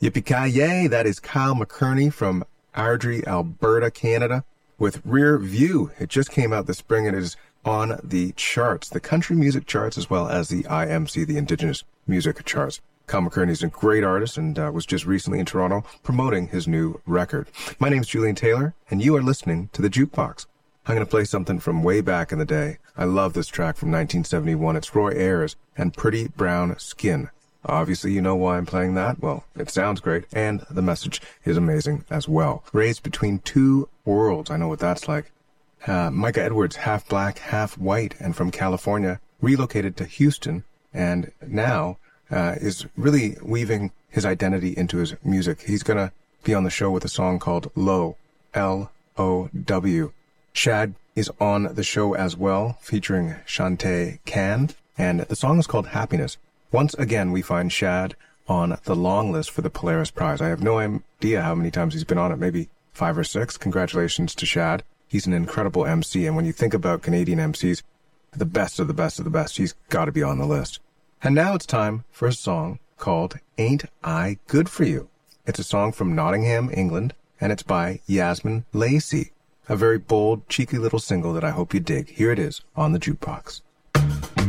Yippee-ki-yay, that is Kyle McCurney from Ardrey, Alberta, Canada, with Rear View. It just came out this spring and it is on the charts, the country music charts, as well as the IMC, the Indigenous Music Charts. Kyle McCurney is a great artist and was just recently in Toronto promoting his new record. My name's Julian Taylor, and you are listening to The Jukebox. I'm going to play something from way back in the day. I love this track from 1971. It's Roy Ayers and Pretty Brown Skin. Obviously, you know why I'm playing that. Well, it sounds great, and the message is amazing as well. Raised between two worlds, I know what that's like. Micah Edwards, half black, half white, and from California, relocated to Houston, and now is really weaving his identity into his music. He's going to be on the show with a song called Low, L-O-W. Shad is on the show as well, featuring Shantae Can, and the song is called Happiness. Once again, we find Shad on the long list for the Polaris Prize. I have no idea how many times he's been on it, maybe 5 or 6. Congratulations to Shad. He's an incredible MC, and when you think about Canadian MCs, the best of the best of the best, he's got to be on the list. And now it's time for a song called Ain't I Good For You. It's a song from Nottingham, England, and it's by Yasmin Lacey. A very bold, cheeky little single that I hope you dig. Here it is on The Jukebox.